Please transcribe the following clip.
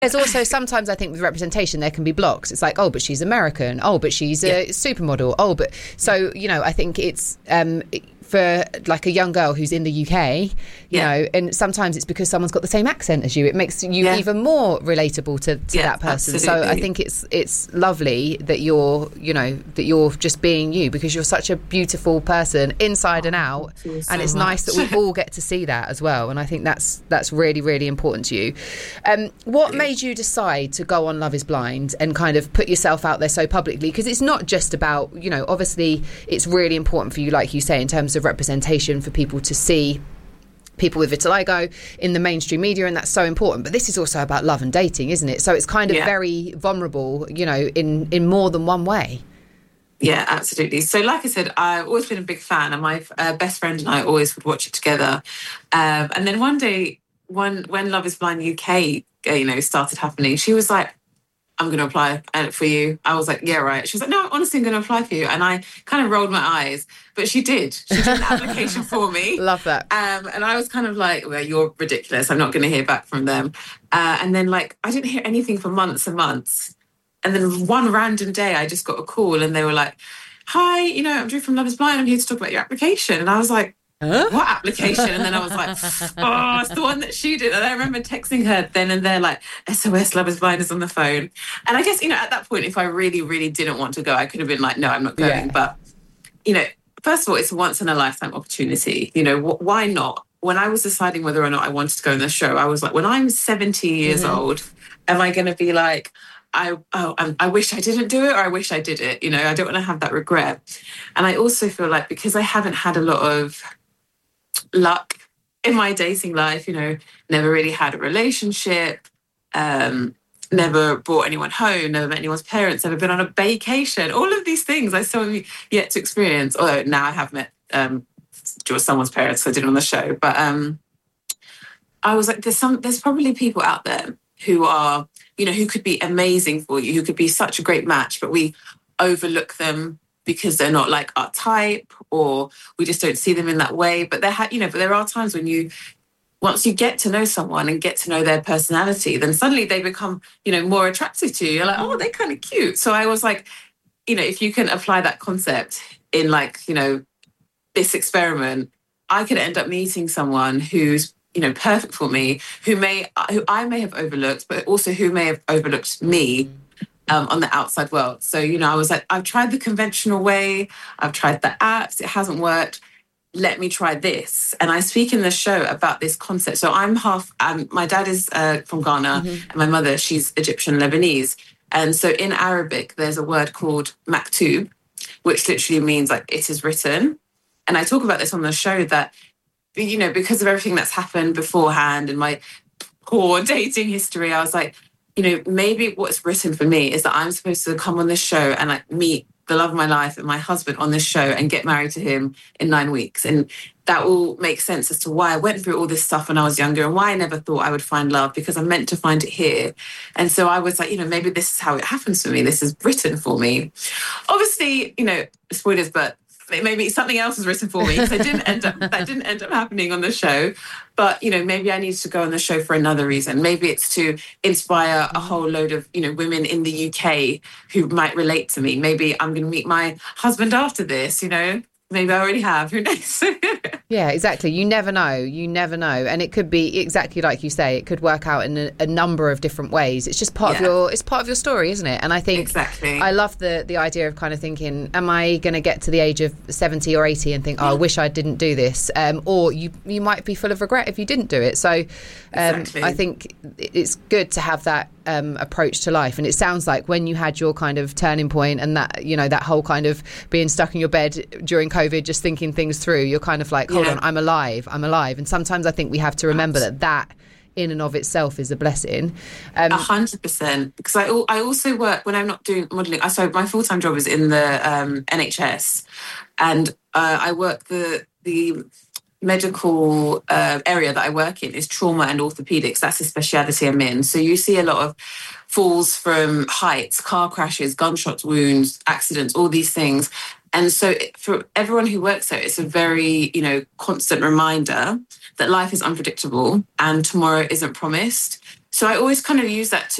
There's also sometimes I think with representation there can be blocks. It's like, oh, but she's American. Oh, but she's a supermodel. Oh, but so, you know, I think it's for like a young girl who's in the UK, you know, and sometimes it's because someone's got the same accent as you. It makes you even more relatable to that person. Absolutely. So I think it's lovely that you're just being you, because you're such a beautiful person inside and out. And it's nice that we all get to see that as well. And I think that's really, really important to you. What made you decide to go on Love is Blind and kind of put yourself out there so publicly? Because it's not just about, you know, obviously it's really important for you, like you say, in terms of representation, for people to see people with vitiligo in the mainstream media, and that's so important. But this is also about love and dating, isn't it? So it's kind of very vulnerable, you know, in more than one way. Yeah, absolutely. So like I said, I've always been a big fan, and my best friend and I always would watch it together. And then one day, when Love is Blind UK, started happening, she was like, I'm going to apply for you. I was like, yeah, right. She was like, no, honestly, I'm going to apply for you. And I kind of rolled my eyes, but she did. She did an application for me. Love that. And I was kind of like, well, you're ridiculous. I'm not going to hear back from them. And then I didn't hear anything for months and months. And then one random day, I just got a call and they were like, hi, I'm Drew from Love is Blind. I'm here to talk about your application. And I was like, what application? And then I was like, oh, it's the one that she did. And I remember texting her then and there, like, SOS, Love is Blind is on the phone. And I guess, at that point, if I really, really didn't want to go, I could have been like, no, I'm not going. Yeah. But, first of all, it's a once in a lifetime opportunity. Why not? When I was deciding whether or not I wanted to go on the show, I was like, when I'm 70 years old, am I going to be like, I wish I didn't do it, or I wish I did it? I don't want to have that regret. And I also feel like, because I haven't had a lot of luck in my dating life, never really had a relationship, never brought anyone home, never met anyone's parents, never been on a vacation, all of these things I still have yet to experience, although now I have met someone's parents, so I did it on the show. But I was like, there's probably people out there who are, who could be amazing for you, who could be such a great match, but we overlook them because they're not like our type, or we just don't see them in that way. But but there are times when once you get to know someone and get to know their personality, then suddenly they become, more attractive to you. You're like, oh, they're kind of cute. So I was like, if you can apply that concept in this experiment, I could end up meeting someone who's, perfect for me, who I may have overlooked, but also who may have overlooked me on the outside world. So, I was like, I've tried the conventional way, I've tried the apps, it hasn't worked. Let me try this. And I speak in the show about this concept. So my dad is from Ghana, and my mother, she's Egyptian Lebanese. And so in Arabic, there's a word called maktub, which literally means like it is written. And I talk about this on the show that, because of everything that's happened beforehand and my poor dating history, I was like, maybe what's written for me is that I'm supposed to come on this show and meet the love of my life and my husband on this show and get married to him in 9 weeks. And that will make sense as to why I went through all this stuff when I was younger and why I never thought I would find love, because I'm meant to find it here. And so I was like, maybe this is how it happens for me. This is written for me. Obviously, spoilers, but maybe something else was written for me, because that didn't end up happening on the show. But, maybe I need to go on the show for another reason. Maybe it's to inspire a whole load of, women in the UK who might relate to me. Maybe I'm going to meet my husband after this, Maybe I already have. Who knows? Yeah, exactly. You never know. And it could be exactly like you say. It could work out in a number of different ways. It's just part of your story, isn't it? And I think exactly. I love the idea of kind of thinking, am I going to get to the age of 70 or 80 and think, I wish I didn't do this? Or you might be full of regret if you didn't do it. So exactly. I think it's good to have that approach to life. And it sounds like when you had your kind of turning point and that, that whole kind of being stuck in your bed during COVID, just thinking things through, you're kind of like, hold on, I'm alive. And sometimes I think we have to remember that in and of itself is a blessing. 100%. Because I also work when I'm not doing modelling. So my full-time job is in the NHS, and I work the medical area that I work in is trauma and orthopedics. That's the speciality I'm in. So you see a lot of falls from heights, car crashes, gunshot wounds, accidents, all these things. And so for everyone who works there, it's a very, constant reminder that life is unpredictable and tomorrow isn't promised. So I always kind of use that